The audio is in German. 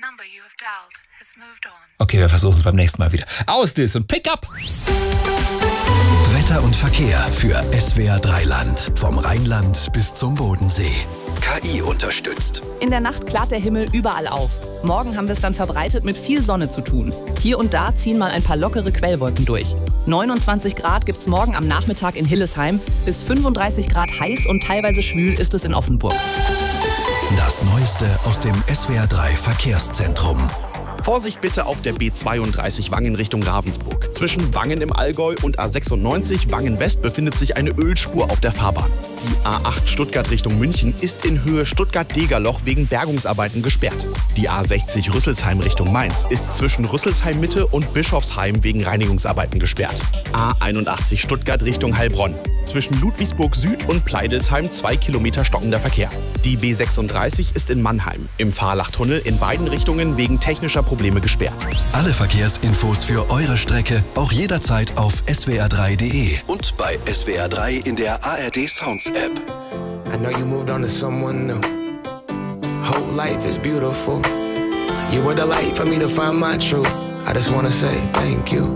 Okay, wir versuchen es beim nächsten Mal wieder. Aus das und pick up! Wetter und Verkehr für SWR 3 Land. Vom Rheinland bis zum Bodensee. KI unterstützt. In der Nacht klart der Himmel überall auf. Morgen haben wir es dann verbreitet mit viel Sonne zu tun. Hier und da ziehen mal ein paar lockere Quellwolken durch. 29 Grad gibt's morgen am Nachmittag in Hillesheim. Bis 35 Grad heiß und teilweise schwül ist es in Offenburg. Das Neueste aus dem SWR 3 Verkehrszentrum. Vorsicht bitte auf der B32 Wangen Richtung Ravensburg. Zwischen Wangen im Allgäu und A96 Wangen West befindet sich eine Ölspur auf der Fahrbahn. Die A8 Stuttgart Richtung München ist in Höhe Stuttgart-Degerloch wegen Bergungsarbeiten gesperrt. Die A60 Rüsselsheim Richtung Mainz ist zwischen Rüsselsheim Mitte und Bischofsheim wegen Reinigungsarbeiten gesperrt. A81 Stuttgart Richtung Heilbronn. Zwischen Ludwigsburg Süd und Pleidelsheim 2 Kilometer stockender Verkehr. Die B36 ist in Mannheim im Fahrlachtunnel in beiden Richtungen wegen technischer Probleme gesperrt. Alle Verkehrsinfos für eure Strecke auch jederzeit auf swr3.de und bei SWR 3 in der ARD Sounds App. I know you moved on to someone new. Whole life is beautiful. You were the light for me to find my truth. I just wanna say thank you.